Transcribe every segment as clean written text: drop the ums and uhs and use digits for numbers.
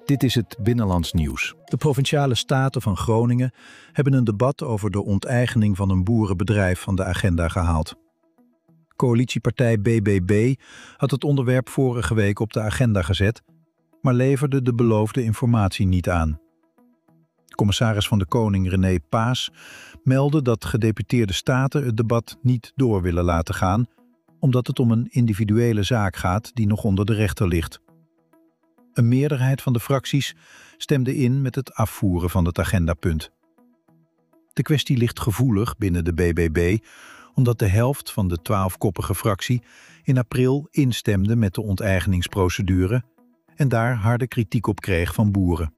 Dit is het Binnenlands Nieuws. De Provinciale Staten van Groningen hebben een debat over de onteigening van een boerenbedrijf van de agenda gehaald. Coalitiepartij BBB had het onderwerp vorige week op de agenda gezet, maar leverde de beloofde informatie niet aan. Commissaris van de Koning René Paas meldde dat gedeputeerde staten het debat niet door willen laten gaan, omdat het om een individuele zaak gaat die nog onder de rechter ligt. Een meerderheid van de fracties stemde in met het afvoeren van het agendapunt. De kwestie ligt gevoelig binnen de BBB, omdat de helft van de 12-koppige fractie in april instemde met de onteigeningsprocedure en daar harde kritiek op kreeg van boeren.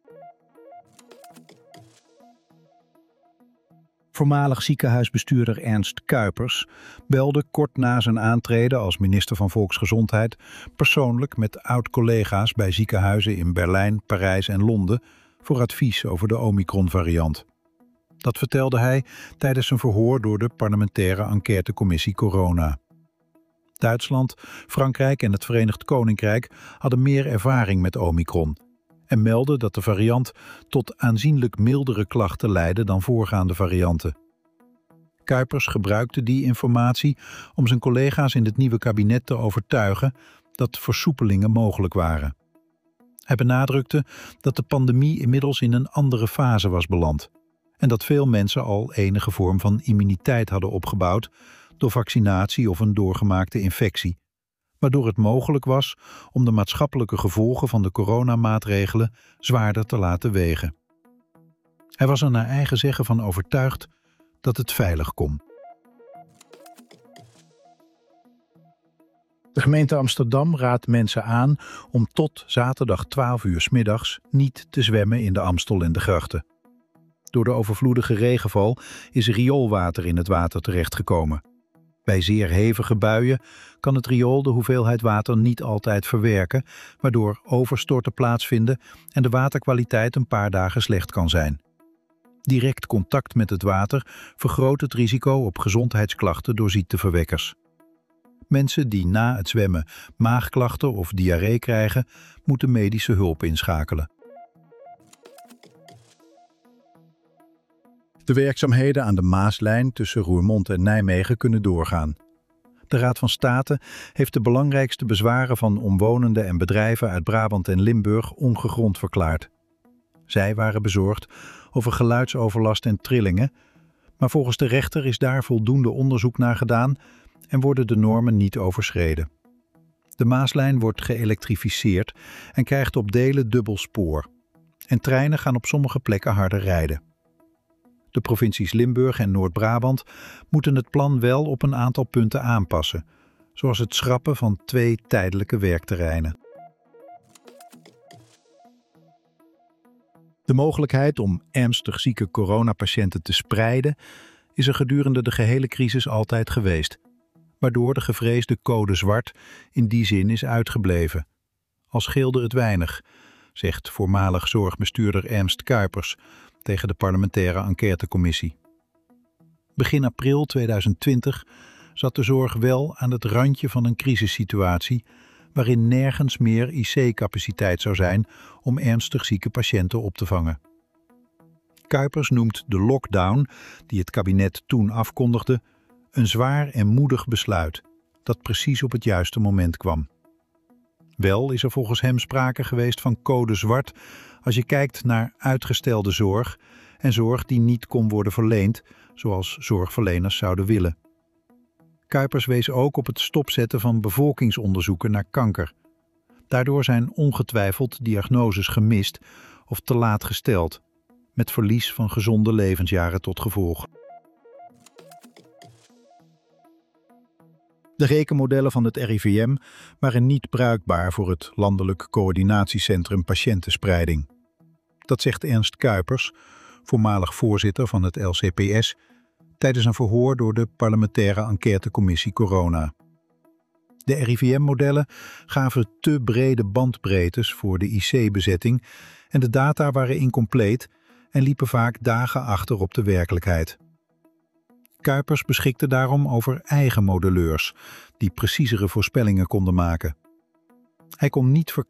Voormalig ziekenhuisbestuurder Ernst Kuipers belde kort na zijn aantreden als minister van Volksgezondheid persoonlijk met oud-collega's bij ziekenhuizen in Berlijn, Parijs en Londen voor advies over de Omicron-variant. Dat vertelde hij tijdens een verhoor door de parlementaire enquêtecommissie Corona. Duitsland, Frankrijk en het Verenigd Koninkrijk hadden meer ervaring met Omicron en meldden dat de variant tot aanzienlijk mildere klachten leidde dan voorgaande varianten. Kuipers gebruikte die informatie om zijn collega's in het nieuwe kabinet te overtuigen dat versoepelingen mogelijk waren. Hij benadrukte dat de pandemie inmiddels in een andere fase was beland en dat veel mensen al enige vorm van immuniteit hadden opgebouwd door vaccinatie of een doorgemaakte infectie, waardoor het mogelijk was om de maatschappelijke gevolgen van de coronamaatregelen zwaarder te laten wegen. Hij was er naar eigen zeggen van overtuigd dat het veilig kon. De gemeente Amsterdam raadt mensen aan om tot zaterdag 12 uur 's middags niet te zwemmen in de Amstel en de grachten. Door de overvloedige regenval is rioolwater in het water terechtgekomen. Bij zeer hevige buien kan het riool de hoeveelheid water niet altijd verwerken, waardoor overstorten plaatsvinden en de waterkwaliteit een paar dagen slecht kan zijn. Direct contact met het water vergroot het risico op gezondheidsklachten door ziekteverwekkers. Mensen die na het zwemmen maagklachten of diarree krijgen, moeten medische hulp inschakelen. De werkzaamheden aan de Maaslijn tussen Roermond en Nijmegen kunnen doorgaan. De Raad van State heeft de belangrijkste bezwaren van omwonenden en bedrijven uit Brabant en Limburg ongegrond verklaard. Zij waren bezorgd over geluidsoverlast en trillingen, maar volgens de rechter is daar voldoende onderzoek naar gedaan en worden de normen niet overschreden. De Maaslijn wordt geëlektrificeerd en krijgt op delen dubbel spoor. En treinen gaan op sommige plekken harder rijden. De provincies Limburg en Noord-Brabant moeten het plan wel op een aantal punten aanpassen, zoals het schrappen van 2 tijdelijke werkterreinen. De mogelijkheid om ernstig zieke coronapatiënten te spreiden is er gedurende de gehele crisis altijd geweest, waardoor de gevreesde code zwart in die zin is uitgebleven. Al scheelde het weinig, zegt voormalig zorgbestuurder Ernst Kuipers tegen de parlementaire enquêtecommissie. Begin april 2020 zat de zorg wel aan het randje van een crisissituatie waarin nergens meer IC-capaciteit zou zijn om ernstig zieke patiënten op te vangen. Kuipers noemt de lockdown, die het kabinet toen afkondigde, een zwaar en moedig besluit dat precies op het juiste moment kwam. Wel is er volgens hem sprake geweest van code zwart als je kijkt naar uitgestelde zorg en zorg die niet kon worden verleend, zoals zorgverleners zouden willen. Kuipers wees ook op het stopzetten van bevolkingsonderzoeken naar kanker. Daardoor zijn ongetwijfeld diagnoses gemist of te laat gesteld, met verlies van gezonde levensjaren tot gevolg. De rekenmodellen van het RIVM waren niet bruikbaar voor het Landelijk Coördinatiecentrum Patiëntenspreiding. Dat zegt Ernst Kuipers, voormalig voorzitter van het LCPS, tijdens een verhoor door de parlementaire enquêtecommissie Corona. De RIVM-modellen gaven te brede bandbreedtes voor de IC-bezetting en de data waren incompleet en liepen vaak dagen achter op de werkelijkheid. Kuipers beschikte daarom over eigen modelleurs die preciezere voorspellingen konden maken. Hij kon niet